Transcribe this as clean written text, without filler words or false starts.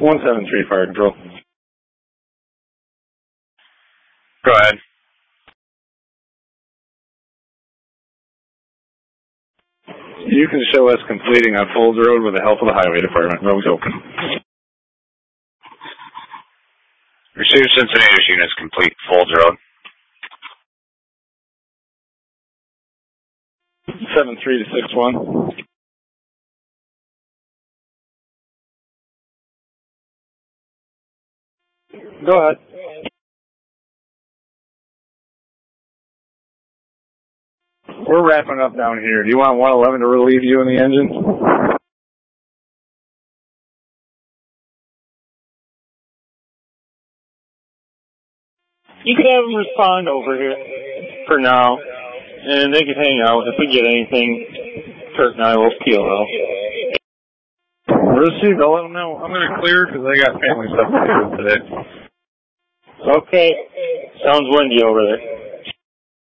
173 Fire Control. Go ahead. You can show us completing on Folds Road with the help of the Highway Department. Road's open. Receive Cincinnati's units complete Folds Road. 73 to 61. Go ahead. We're wrapping up down here. Do you want 111 to relieve you in the engine? You could have them respond over here for now, and they could hang out. If we get anything, Kurt and I will peel out. Received. I'll let them know. I'm going to clear because I got family stuff to do today. Okay. Sounds windy over there.